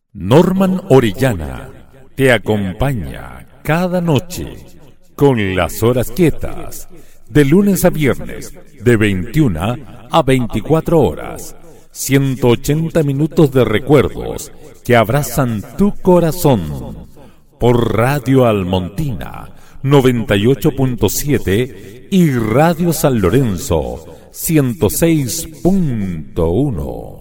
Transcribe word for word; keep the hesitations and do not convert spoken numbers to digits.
Norman Orellana te acompaña cada noche con las horas quietas, de lunes a viernes, de veintiuna a veinticuatro horas, ciento ochenta minutos de recuerdos que abrazan tu corazón, por Radio Almontina noventa y ocho punto siete y Radio San Lorenzo ciento seis punto uno.